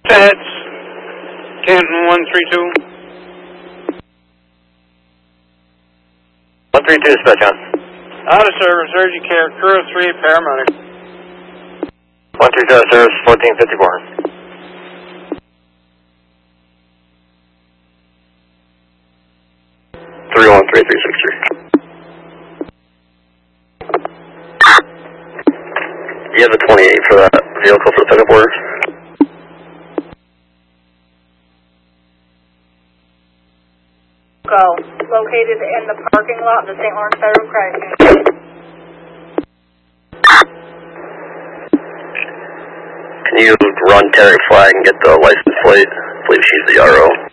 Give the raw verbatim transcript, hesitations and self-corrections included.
That's Canton one three two. one three two, dispatch on. Out of service, urgent care, crew of three, paramedic. one three two, service, fourteen fifty-four. three one three three six three. You have the twenty-eight for that vehicle for the pickup orders? Go. Located in the parking lot of the Saint Lawrence Federal Credit Union. Can you run Terry Flag and get the license plate? I believe she's the R O.